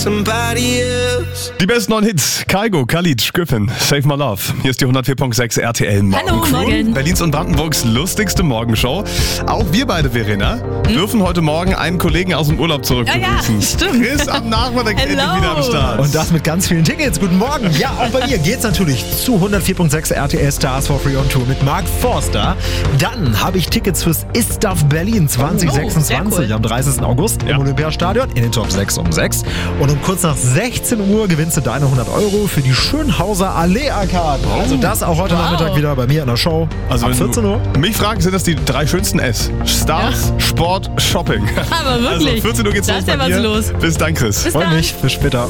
Die besten neuen Hits. Kygo, Khalid, Griffin, Save My Love. Hier ist die 104.6 RTL Morgencrew. Hallo, morgen. Berlins und Brandenburgs lustigste Morgenshow. Auch wir beide, Verena, dürfen heute Morgen einen Kollegen aus dem Urlaub zurückbegrüßen. Ja, stimmt. Chris am Nachmittag endlich wieder am Start. Und das mit ganz vielen Tickets. Guten Morgen. Ja, auch bei mir geht's natürlich zu 104.6 RTL Stars for Free on Tour mit Mark Forster. Dann habe ich Tickets fürs Ist-Stuff Berlin 2026 sehr cool. am 30. August im Olympiastadion in den Top 6 um 6. Und um kurz nach 16 Uhr gewinnst du deine 100 € für die Schönhauser Allee-Arkaden. Also das auch heute Nachmittag wieder bei mir in der Show. Also ab wenn 14 Uhr. du mich fragst, sind das die 3 schönsten S. Stars, Sport, Shopping. Aber wirklich. Also 14 Uhr geht's Da los ist ja bei was dir. los. Bis dann, Chris. Bis Freue dann. mich. Bis später.